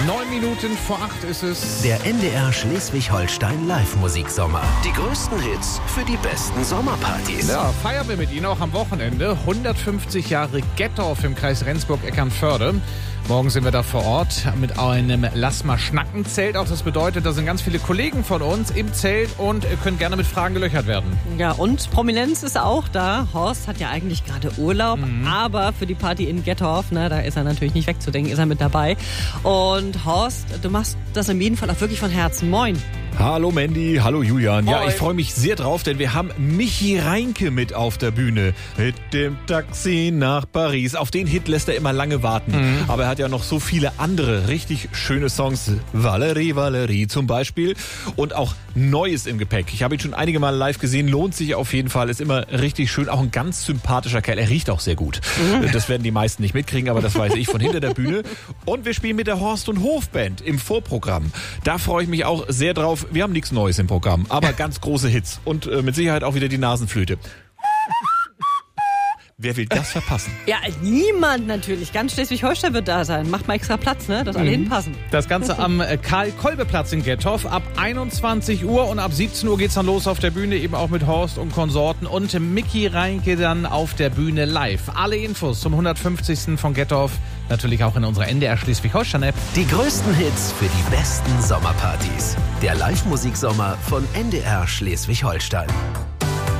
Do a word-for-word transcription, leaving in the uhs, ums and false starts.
Neun Minuten vor acht ist es. Der N D R Schleswig-Holstein Live-Musiksommer. Die größten Hits für die besten Sommerpartys. Ja, feiern wir mit Ihnen auch am Wochenende. hundertfünfzig Jahre Gettorf im Kreis Rendsburg-Eckernförde. Morgen sind wir da vor Ort mit einem Lass mal schnacken Zelt. Auch das bedeutet, da sind ganz viele Kollegen von uns im Zelt und können gerne mit Fragen gelöchert werden. Ja, und Prominenz ist auch da. Horst hat ja eigentlich gerade Urlaub, mhm. aber für die Party in Gettorf, ne, da ist er natürlich nicht wegzudenken, ist er mit dabei. Und Horst, du machst das in jedem Fall auch wirklich von Herzen. Moin. Hallo Mandy, hallo Julian. Moin. Ja, ich freue mich sehr drauf, denn wir haben Michi Reinke mit auf der Bühne. Mit dem Taxi nach Paris. Auf den Hit lässt er immer lange warten. Mhm. Aber er hat ja noch so viele andere richtig schöne Songs. Valerie, Valerie zum Beispiel. Und auch Neues im Gepäck. Ich habe ihn schon einige Mal live gesehen. Lohnt sich auf jeden Fall. Ist immer richtig schön. Auch ein ganz sympathischer Kerl. Er riecht auch sehr gut. Mhm. Das werden die meisten nicht mitkriegen, aber das weiß ich von hinter der Bühne. Und wir spielen mit der Horst und Hof Band im Vorprogramm. Da freue ich mich auch sehr drauf. Wir haben nichts Neues im Programm, aber ganz große Hits. Und äh, mit Sicherheit auch wieder die Nasenflöte. Wer will das verpassen? Ja, niemand natürlich. Ganz Schleswig-Holstein wird da sein. Macht mal extra Platz, ne? Dass alle mhm. hinpassen. Das Ganze am Karl-Kolbe-Platz in Gettorf ab einundzwanzig Uhr und ab siebzehn Uhr geht's dann los auf der Bühne, eben auch mit Horst und Konsorten und Michi Reinke dann auf der Bühne live. Alle Infos zum hundertfünfzigsten von Gettorf natürlich auch in unserer N D R Schleswig-Holstein-App. Die größten Hits für die besten Sommerpartys. Der Live-Musiksommer von N D R Schleswig-Holstein.